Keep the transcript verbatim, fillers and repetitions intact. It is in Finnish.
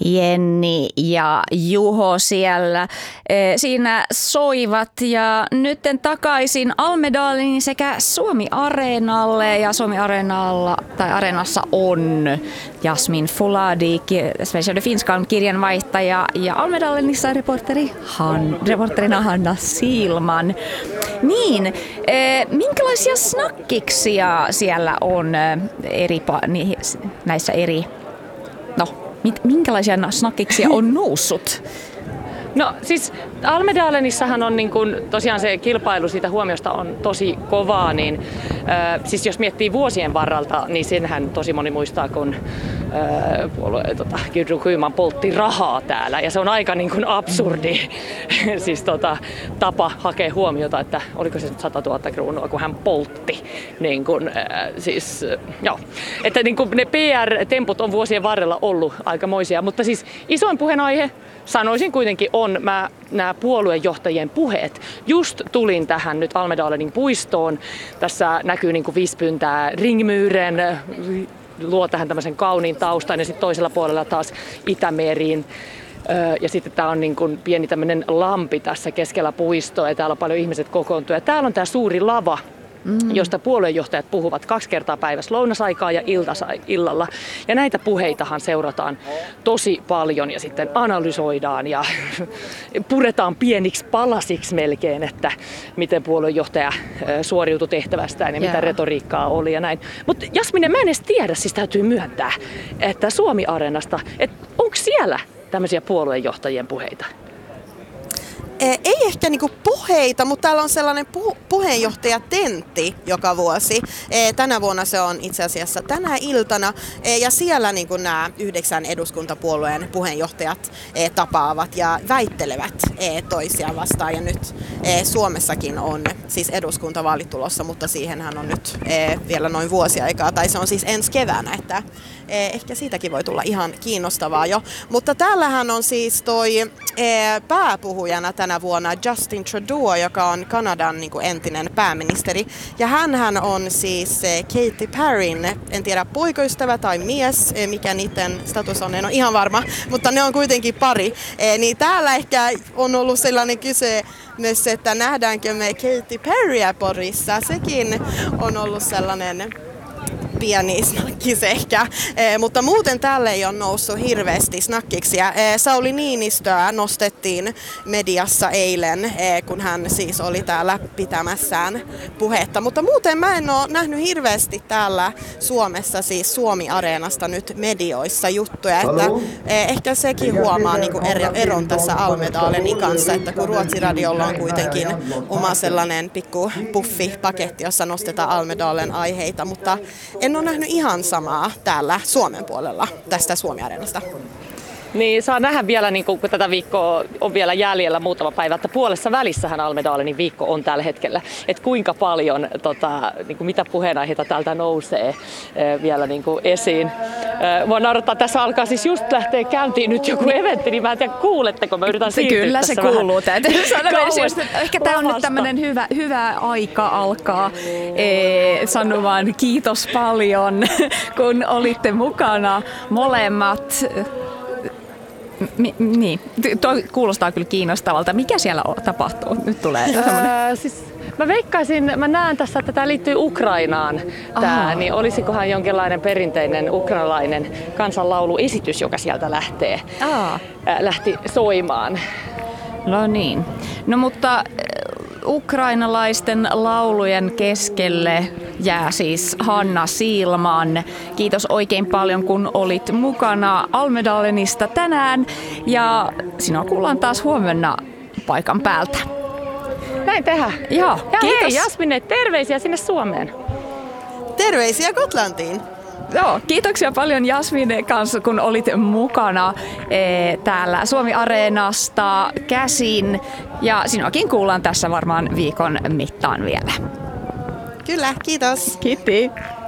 Jenni ja Juho siellä e, siinä soivat ja nytten takaisin Almedalen sekä Suomi Areenalle ja Suomi Areenalla tai Areenassa on Jasmin Fuladi, Svenska de Finskan kirjanvaihtaja ja Almedalenissa reporteri Han, reporterina Hanna Silman. Niin, e, minkälaisia snakkiksia siellä on eri, näissä eri, no minkälaisia snakkiksia on noussut? No siis Almedalenissahan on niin kun, tosiaan se kilpailu siitä huomiosta on tosi kovaa, niin äh, siis jos miettii vuosien varralta, niin senhän tosi moni muistaa, kun äh, puolue, tota, Gudrun Schyman poltti rahaa täällä ja se on aika niin kun absurdi siis, tota, tapa hakea huomiota, että oliko se nyt sata tuhatta kruunua, kun hän poltti. Niin kun, äh, siis, äh, joo. Että niin kun ne P R-temput on vuosien varrella ollut aikamoisia, mutta siis isoin puheenaihe sanoisin kuitenkin on mä, nämä puoluejohtajien puheet. Just tulin tähän nyt Almedalenin puistoon. Tässä näkyy niin kuin Vispyntää ringmyyren, luo tähän tämmöisen kauniin taustan ja sitten toisella puolella taas Itämeriin. Ja sitten tää on niin kuin pieni tämmöinen lampi tässä keskellä puistoa ja täällä on paljon ihmiset kokoontuu. Ja täällä on tää suuri lava, Mm. josta puoluejohtajat puhuvat kaksi kertaa päivässä lounasaikaa ja illalla. Ja näitä puheitahan seurataan tosi paljon ja sitten analysoidaan ja puretaan pieniksi palasiksi melkein, että miten puoluejohtaja suoriutui tehtävästään ja yeah. mitä retoriikkaa oli ja näin. Mutta Jasmine, mä en edes tiedä, siis täytyy myöntää, että Suomi Areenasta, että onko siellä tämmöisiä puoluejohtajien puheita? Ei ehkä niinku puheita, mutta täällä on sellainen pu- puheenjohtajatentti joka vuosi. Tänä vuonna se on itse asiassa tänä iltana ja siellä niinku nämä yhdeksän eduskuntapuolueen puheenjohtajat tapaavat ja väittelevät toisiaan vastaan. Ja nyt Suomessakin on siis eduskuntavaalit tulossa, mutta siihenhän on nyt vielä noin vuosi aikaa, tai se on siis ensi keväänä, että ehkä siitäkin voi tulla ihan kiinnostavaa jo. Mutta täällähän on siis toi pääpuhujana tänä vuonna Justin Trudeau, joka on Kanadan niin kuin entinen pääministeri. Ja hänhän on siis Katy Perryn, en tiedä poikaystävä tai mies, mikä niiden status on, en ole ihan varma, mutta ne on kuitenkin pari. Niin täällä ehkä on ollut sellainen kyse myös, että nähdäänkö me Katy Perryä Porissa. Sekin on ollut sellainen pieni snakkis ehkä, eh, mutta muuten täällä ei ole noussut hirveästi snakkiksia. Eh, Sauli Niinistöä nostettiin mediassa eilen, eh, kun hän siis oli täällä pitämässään puhetta, mutta muuten mä en ole nähnyt hirveästi täällä Suomessa, siis Suomi Areenasta nyt medioissa juttuja, että eh, ehkä sekin huomaa niin kuin eron tässä Almedalenin kanssa, että kun Ruotsiradiolla on kuitenkin oma sellainen pikku puffipaketti, jossa nostetaan Almedalen aiheita, mutta en ole nähnyt ihan samaa täällä Suomen puolella tästä Suomi Areenasta. Niin, saa nähdä vielä, niin kun tätä viikkoa on vielä jäljellä muutama päivä, että puolessa välissähän Almedalenin viikko on tällä hetkellä. Että kuinka paljon, tota, niin kuin mitä puheenaiheita täältä nousee äh, vielä niin kuin esiin. Äh, mua naurattaa, tässä alkaa siis just lähteä käyntiin nyt joku eventti, niin mä en tiedä kuuletteko, mä yritän siirtyä kyllä tässä se kuuluu, täytyy sanoa. Ehkä tämä on nyt lavasta. tämmöinen hyvä, hyvä aika alkaa ee, sanomaan kiitos paljon, kun olitte mukana molemmat. Mi- niin, tuo kuulostaa kyllä kiinnostavalta. Mikä siellä on, tapahtuu? Nyt tulee öö, siis mä veikkaisin, mä näen tässä, että tämä liittyy Ukrainaan. Tää, niin olisikohan jonkinlainen perinteinen ukrainalainen kansanlauluesitys, joka sieltä lähtee, äh, lähti soimaan. No niin. No mutta ukrainalaisten laulujen keskelle jää siis Hanna Silman. Kiitos oikein paljon, kun olit mukana Almedalenista tänään. Ja sinua kuullaan taas huomenna paikan päältä. Näin tehdään. Joo, ja kiitos. Hei Jasmine, terveisiä sinne Suomeen. Terveisiä Gotlantiin. Joo, kiitoksia paljon Jasmine kanssa, kun olit mukana e, täällä Suomi Areenasta käsin. Ja sinuakin kuullaan tässä varmaan viikon mittaan vielä. Kyllä, kiitos. Kiitti.